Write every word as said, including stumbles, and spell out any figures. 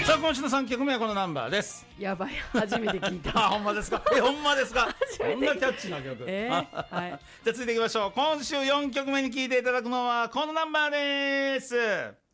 さあ今週のさんきょくめはこのナンバーです。 やばい、初めて聞いた。 あ、ほんまですか。え、ほんまですか。 初めてこんなキャッチーな曲、 えーはい、 じゃあ続いていきましょう。今週よんきょくめに聴いていただくのはこのナンバーです。